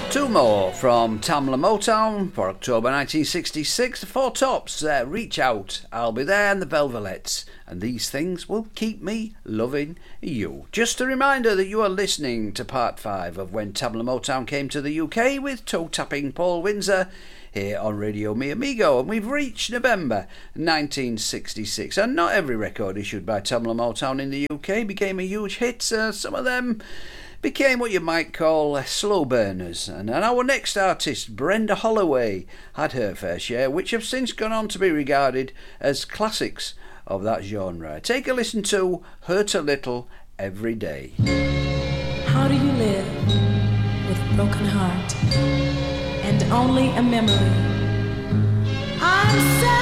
Two more from Tamla Motown for October 1966. The Four Tops, Reach Out, I'll Be There, and the Velvelettes. And these things will keep me loving you. Just a reminder that you are listening to part 5 of When Tamla Motown Came to the UK with toe-tapping Paul Windsor here on Radio Mi Amigo. And we've reached November 1966. And not every record issued by Tamla Motown in the UK became a huge hit. Some of them became what you might call slow burners, and our next artist, Brenda Holloway, had her fair share, which have since gone on to be regarded as classics of that genre. Take a listen to Hurt a Little Every Day. How do you live with a broken heart and only a memory? I'm sad.